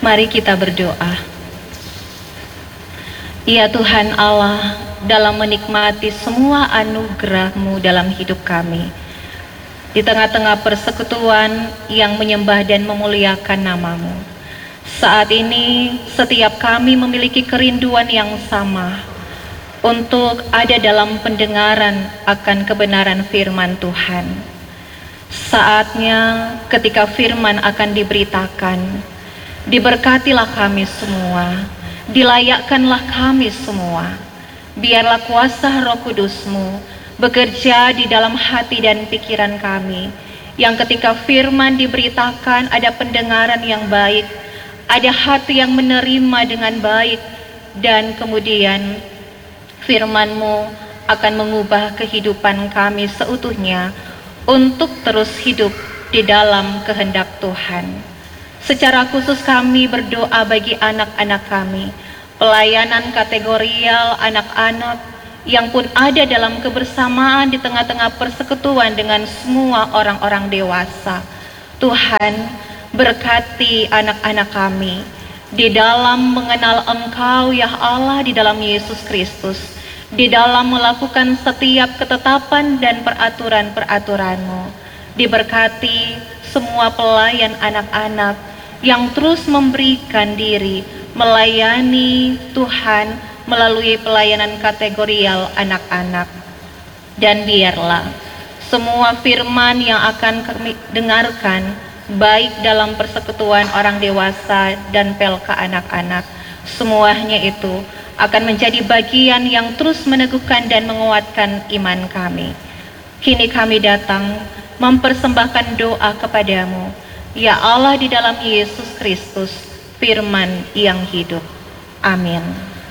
Mari kita berdoa. Ya Tuhan Allah, dalam menikmati semua anugerah-Mu dalam hidup kami, di tengah-tengah persekutuan yang menyembah dan memuliakan nama-Mu, saat ini setiap kami memiliki kerinduan yang sama untuk ada dalam pendengaran akan kebenaran firman Tuhan. Saatnya ketika firman akan diberitakan, diberkatilah kami semua, dilayakkanlah kami semua. Biarlah kuasa Roh Kudus-Mu bekerja di dalam hati dan pikiran kami, yang ketika firman diberitakan ada pendengaran yang baik, ada hati yang menerima dengan baik, dan kemudian firman-Mu akan mengubah kehidupan kami seutuhnya untuk terus hidup di dalam kehendak Tuhan. Secara khusus kami berdoa bagi anak-anak kami, pelayanan kategorial anak-anak yang pun ada dalam kebersamaan di tengah-tengah persekutuan dengan semua orang-orang dewasa. Tuhan, berkati anak-anak kami di dalam mengenal Engkau ya Allah, di dalam Yesus Kristus, di dalam melakukan setiap ketetapan dan peraturan-peraturan-Mu. Diberkati semua pelayan anak-anak yang terus memberikan diri melayani Tuhan melalui pelayanan kategorial anak-anak. Dan biarlah semua firman yang akan kami dengarkan, baik dalam persekutuan orang dewasa dan pelka anak-anak, semuanya itu akan menjadi bagian yang terus meneguhkan dan menguatkan iman kami. Kini kami datang mempersembahkan doa kepadamu, ya Allah, di dalam Yesus Kristus, firman yang hidup. Amin.